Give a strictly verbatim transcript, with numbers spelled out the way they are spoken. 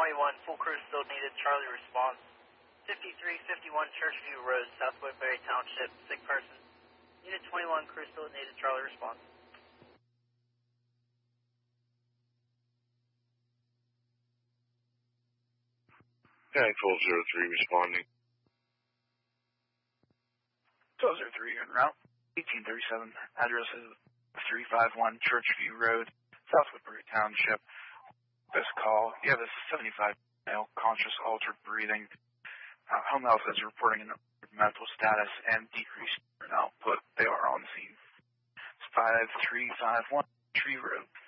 twenty-one, full crew still needed. Charlie response. fifty-three fifty-one Churchview Road, South Woodbury Township, sick person. Unit twenty-one, crew still needed. Charlie response. twelve oh three responding. twelve oh three en route. eighteen thirty-seven. Address is three fifty-one Churchview Road, South Woodbury Township. This call, you have a seventy-five male conscious altered breathing. Uh, home health is reporting an medical status and decreased urine output. They are on scene. It's five three five one Tree Road.